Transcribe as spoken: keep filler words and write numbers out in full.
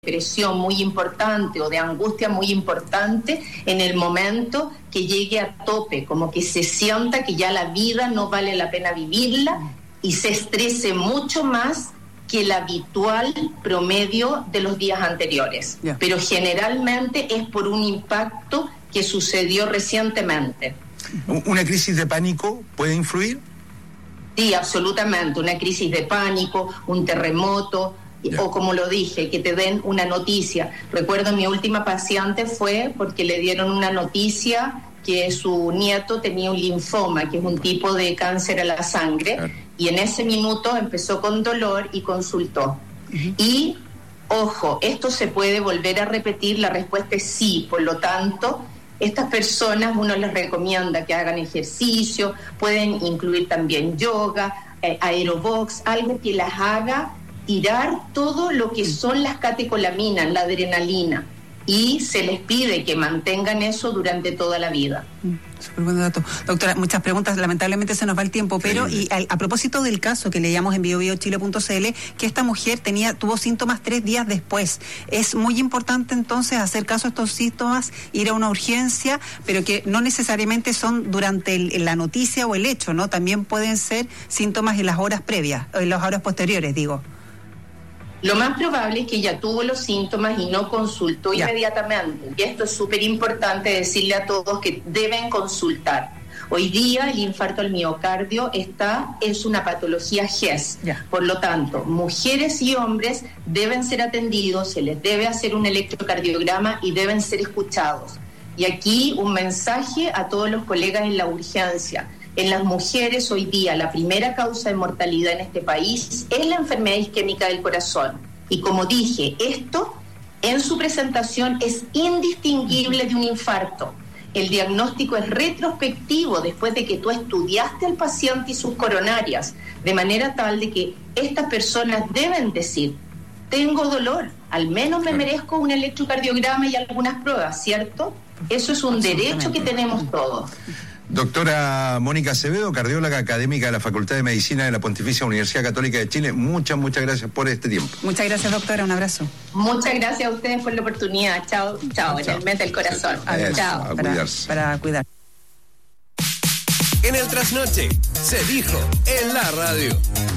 depresión muy importante o de angustia muy importante en el momento que llegue a tope, como que se sienta que ya la vida no vale la pena vivirla y se estrese mucho más que el habitual promedio de los días anteriores. Yeah. Pero generalmente es por un impacto que sucedió recientemente. ¿Una crisis de pánico puede influir? Sí, absolutamente. Una crisis de pánico, un terremoto, yeah. o como lo dije, que te den una noticia. Recuerdo mi última paciente fue porque le dieron una noticia que su nieto tenía un linfoma, que es un tipo de cáncer a la sangre, claro. y en ese minuto empezó con dolor y consultó. Uh-huh. Y, ojo, esto se puede volver a repetir, la respuesta es sí, por lo tanto, estas personas uno les recomienda que hagan ejercicio, pueden incluir también yoga, eh, aerobox, algo que las haga tirar todo lo que son las catecolaminas, la adrenalina, y se les pide que mantengan eso durante toda la vida. Mm, súper buen dato. Doctora, muchas preguntas, lamentablemente se nos va el tiempo, pero sí. y a, a propósito del caso que leíamos en bio bio chile punto c l, que esta mujer tenía tuvo síntomas tres días después. Es muy importante entonces hacer caso a estos síntomas, ir a una urgencia, pero que no necesariamente son durante el, la noticia o el hecho, ¿no? También pueden ser síntomas en las horas previas, en las horas posteriores, digo. Lo más probable es que ella tuvo los síntomas y no consultó ya. inmediatamente. Y esto es súper importante decirle a todos que deben consultar. Hoy día el infarto al miocardio está, es una patología G E S. Ya. Por lo tanto, mujeres y hombres deben ser atendidos, se les debe hacer un electrocardiograma y deben ser escuchados. Y aquí un mensaje a todos los colegas en la urgencia. En las mujeres hoy día la primera causa de mortalidad en este país es la enfermedad isquémica del corazón. Y como dije, esto en su presentación es indistinguible de un infarto. El diagnóstico es retrospectivo después de que tú estudiaste al paciente y sus coronarias, de manera tal de que estas personas deben decir, tengo dolor, al menos me merezco un electrocardiograma y algunas pruebas, ¿cierto? Eso es un derecho que tenemos todos. Doctora Mónica Acevedo, cardióloga académica de la Facultad de Medicina de la Pontificia Universidad Católica de Chile, muchas, muchas gracias por este tiempo. Muchas gracias, doctora, un abrazo. Muchas gracias a ustedes por la oportunidad. Chao, chao, en el mes del corazón. Eso, chao. A cuidarse. Para, para cuidar. En el trasnoche se dijo en la radio.